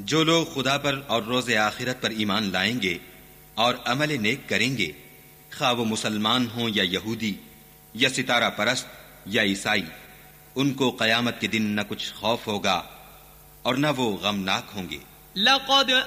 जो लोग खुदा पर और रोज़े आखिरत पर ईमान लाएंगे और अमल नेक करेंगे, खा वो मुसलमान हों या यहूदी या सितारा परस्त या ईसाई, उनको कयामत के दिन न कुछ खौफ होगा और न वो गमनाक होंगे।